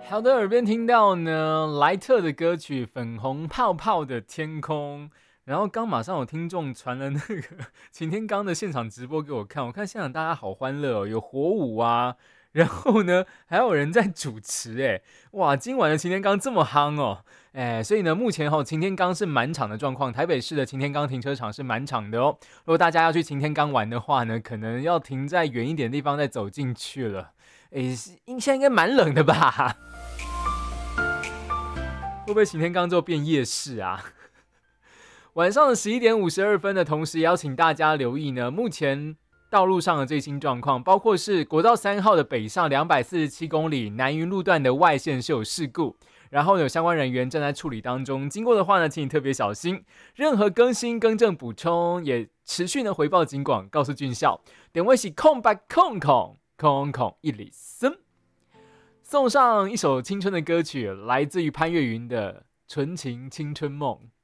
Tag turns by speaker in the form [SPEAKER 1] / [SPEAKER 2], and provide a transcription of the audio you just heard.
[SPEAKER 1] 好的，耳边听到呢莱特的歌曲《粉红泡泡的天空》，然后刚马上有听众传了那个擎天岗的现场直播给我看，我看现场大家好欢乐哦，有火舞啊，然后呢还有人在主持，哎，哇，今晚的擎天岗这么夯哦，哎，所以呢目前擎天岗是满场的状况，台北市的擎天岗停车场是满场的哦，如果大家要去擎天岗玩的话呢，可能要停在远一点的地方再走进去了，哎，现在应该蛮冷的吧？会不会擎天岗之后变夜市啊？晚上的11:52的同时，邀请大家留意呢，目前道路上的最新状况，包括是国道3号的北上247公里南云路段的外线是有事故，然后有相关人员正在处理当中，经过的话呢，请你特别小心。任何更新、更正、补充，也持续呢回报警广，告诉军校。点位是空白空空空空一里森。送上一首青春的歌曲，来自于潘越云的《纯情青春梦》。